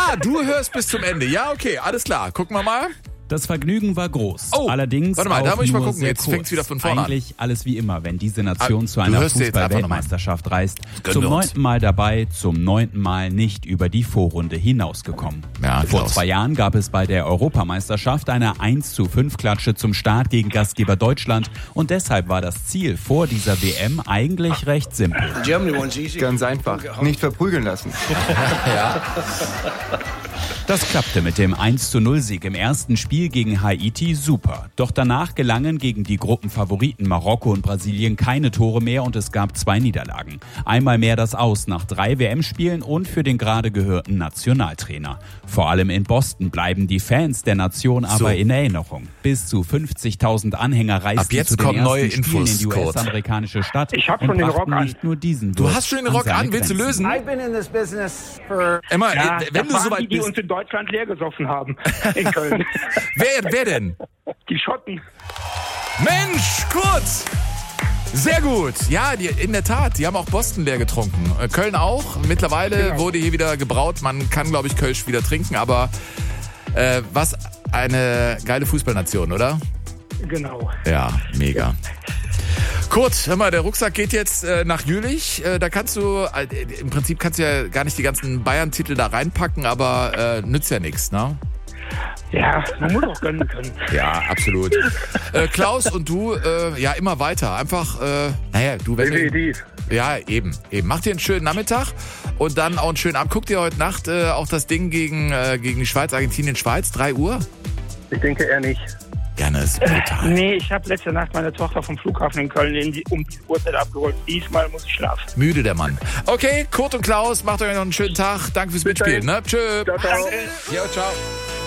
du hörst bis zum Ende. Ja, okay, alles klar. Gucken wir mal. Das Vergnügen war groß. Oh, allerdings warte mal, da auch muss ich mal nur gucken. sehr Jetzt kurz. fängt's wieder von vorne an. Eigentlich alles wie immer, wenn diese Nation zu Du einer hörst dir jetzt einfach Fußball-Weltmeisterschaft reist. Gönn Zum uns. 9. Mal dabei, zum 9. Mal nicht über die Vorrunde hinausgekommen. Ja, Vor Klaus. 2 Jahren gab es bei der Europameisterschaft eine 1:5-Klatsche zum Start gegen Gastgeber Deutschland. Und deshalb war das Ziel vor dieser WM eigentlich recht simpel. Ganz einfach. Nicht verprügeln lassen. Das klappte mit dem 1:0-Sieg im ersten Spiel gegen Haiti super. Doch danach gelangen gegen die Gruppenfavoriten Marokko und Brasilien keine Tore mehr und es gab 2 Niederlagen. Einmal mehr das Aus nach 3 WM-Spielen und für den gerade gehörten Nationaltrainer. Vor allem in Boston bleiben die Fans der Nation aber in Erinnerung. Bis zu 50.000 Anhänger reisten jetzt zu den kommen ersten neue Spielen Infos, in die Kurt. US-amerikanische Stadt Ich hab und schon den brachten Rock an. nicht nur diesen Du Wirt hast schon den Rock seine an. Willst du Grenzen. lösen? I've been in this business for... Emma, Ja, wenn du das waren soweit die, die bist. uns in Deutschland leer gesoffen haben. In Köln. Wer denn? Die Schotten. Mensch, Kurt! Sehr gut. Ja, in der Tat, die haben auch Boston leer getrunken. Köln auch. Mittlerweile wurde hier wieder gebraut. Man kann, glaube ich, Kölsch wieder trinken. Aber was eine geile Fußballnation, oder? Genau. Ja, mega. Kurt, hör mal, der Rucksack geht jetzt nach Jülich. Da kannst du, im Prinzip kannst du ja gar nicht die ganzen Bayern-Titel da reinpacken, aber nützt ja nichts, ne? Ja, man muss auch gönnen können. Ja, absolut. Klaus und du, ja, immer weiter. Einfach, naja, du, wenn du, ja, eben. Mach dir einen schönen Nachmittag und dann auch einen schönen Abend. Guck dir heute Nacht auch das Ding gegen die Schweiz, Argentinien, Schweiz, 3 Uhr? Ich denke eher nicht. Gerne, ist brutal. Nee, ich habe letzte Nacht meine Tochter vom Flughafen in Köln um die Uhrzeit abgeholt. Diesmal muss ich schlafen. Müde der Mann. Okay, Kurt und Klaus, macht euch noch einen schönen Tag. Danke fürs Mitspielen. Ne? Tschö. Ciao, ciao. Jo, ciao.